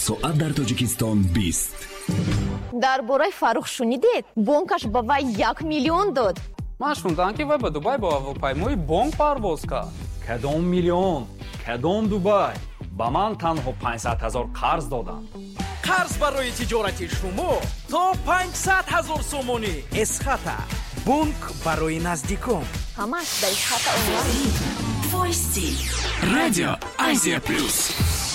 соат дар Тоҷикистон 20. дар бораи Фаррух шунидед? Бонкаш ба вай 1 миллион дод. ман шундам ки вай ба Дубай ба ҳавопаймои бонк парвоз кард. Кадом миллион? Кадом Дубай? ба ман танҳо 500 000 қарз доданд. қарз барои тиҷорати шумо то 500 000 сомонӣ эсхата. бонк барои наздикон. ҳамаш дар эсхата онлайн. Радио Азия Плюс.